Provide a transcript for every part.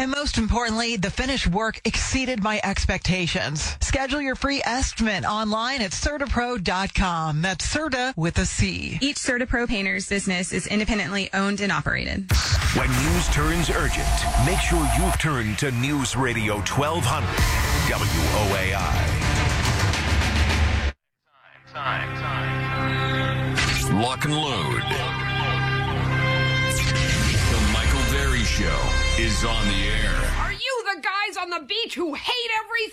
And most importantly, the finished work exceeded my expectations. Schedule your free estimate online at CertaPro.com. That's Certa with a C. Each CertaPro painter's business is independently owned and operated. When news turns urgent, make sure you've turned to News Radio 1200 WOAI. Lock and load. The Michael Berry Show is on the air. Are you the guys on the beach who hate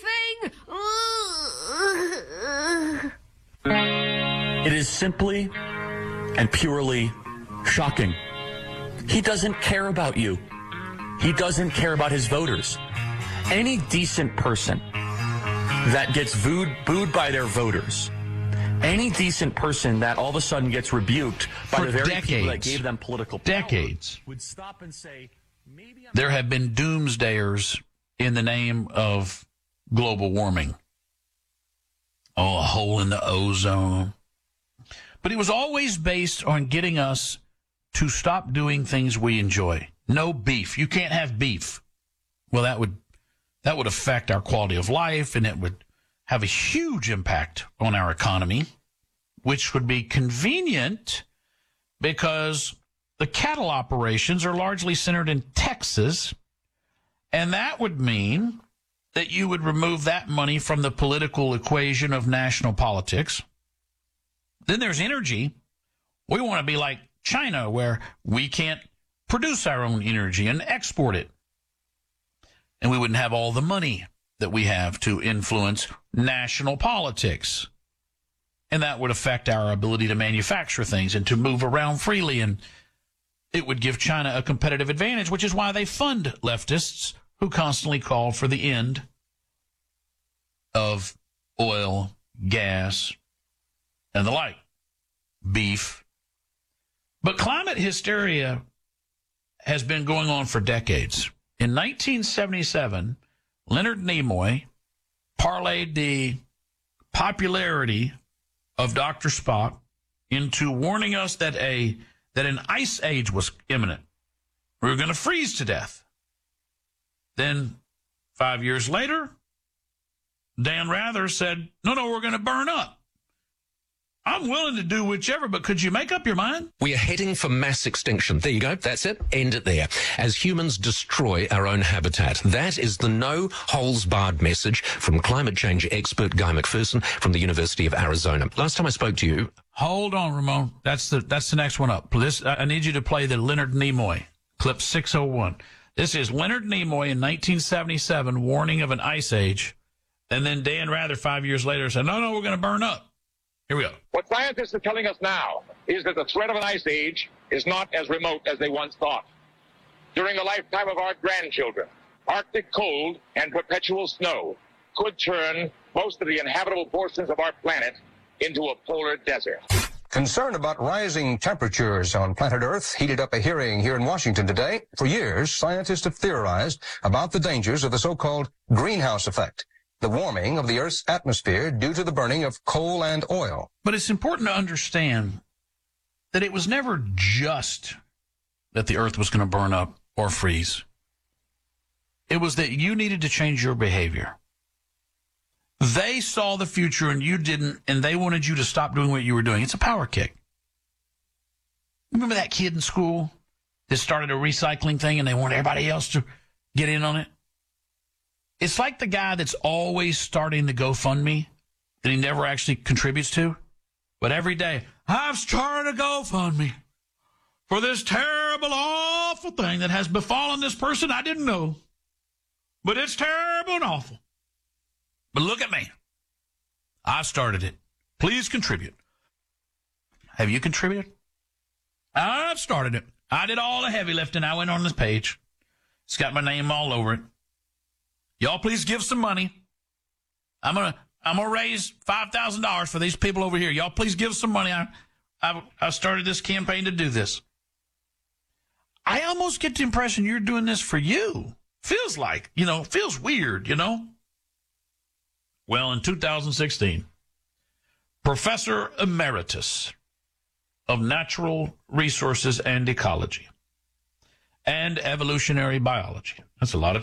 everything? It is simply and purely shocking. He doesn't care about you. He doesn't care about his voters. Any decent person that gets booed by their voters, any decent person that all of a sudden gets rebuked by the very people that gave them political power would stop and say, maybe there have been doomsdayers in the name of global warming. Oh, a hole in the ozone. But it was always based on getting us to stop doing things we enjoy. No beef. You can't have beef. Well, that would affect our quality of life, and it would have a huge impact on our economy, which would be convenient because the cattle operations are largely centered in Texas, and that would mean that you would remove that money from the political equation of national politics. Then there's energy. We want to be like China, where we can't produce our own energy and export it. And we wouldn't have all the money that we have to influence national politics. And that would affect our ability to manufacture things and to move around freely. And it would give China a competitive advantage, which is why they fund leftists who constantly call for the end of oil, gas, and the like, beef. But climate hysteria has been going on for decades. In 1977, Leonard Nimoy parlayed the popularity of Dr. Spock into warning us that an ice age was imminent. We were going to freeze to death. Then 5 years later, Dan Rather said, no, we're going to burn up. I'm willing to do whichever, but could you make up your mind? We are heading for mass extinction. There you go. That's it. End it there. As humans destroy our own habitat. That is the no-holds-barred message from climate change expert Guy McPherson from the University of Arizona. Last time I spoke to you... Hold on, Ramon. That's the next one up. I need you to play the Leonard Nimoy, clip 601. This is Leonard Nimoy in 1977 warning of an ice age. And then Dan Rather 5 years later said, no, we're going to burn up. Here we go. What scientists are telling us now is that the threat of an ice age is not as remote as they once thought. During the lifetime of our grandchildren, Arctic cold and perpetual snow could turn most of the inhabitable portions of our planet into a polar desert. Concern about rising temperatures on planet Earth heated up a hearing here in Washington today. For years, scientists have theorized about the dangers of the so-called greenhouse effect, the warming of the Earth's atmosphere due to the burning of coal and oil. But it's important to understand that it was never just that the Earth was going to burn up or freeze. It was that you needed to change your behavior. They saw the future and you didn't, and they wanted you to stop doing what you were doing. It's a power kick. Remember that kid in school that started a recycling thing and they wanted everybody else to get in on it? It's like the guy that's always starting the GoFundMe that he never actually contributes to. But every day, I've started a GoFundMe for this terrible, awful thing that has befallen this person I didn't know. But it's terrible and awful. But look at me. I started it. Please contribute. Have you contributed? I've started it. I did all the heavy lifting. I went on this page. It's got my name all over it. Y'all please give some money. I'm gonna raise $5,000 for these people over here. Y'all please give some money. I started this campaign to do this. I almost get the impression you're doing this for you. Feels like, feels weird, Well, in 2016, Professor Emeritus of Natural Resources and Ecology and Evolutionary Biology, that's a lot of